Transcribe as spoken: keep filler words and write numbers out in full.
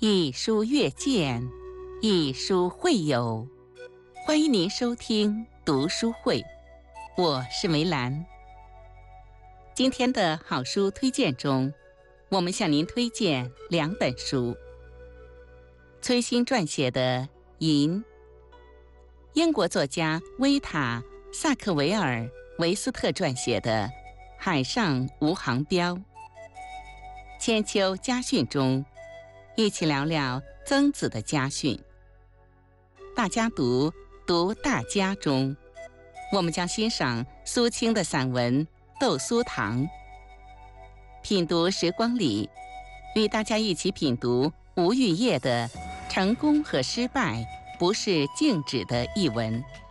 一书阅见，一书会友。欢迎您收听读书会，我是梅兰。今天的好书推荐中，我们向您推荐两本书：崔新撰写的《银》，英国作家威塔·萨克维尔·维斯特撰写的《海上无航标》。千秋家训中，一起聊聊曾子的家训。大家读读大家中，我们将欣赏苏青的散文《豆酥糖》。品读时光里，与大家一起品读吴玉叶的《成功和失败不是静止的》一文。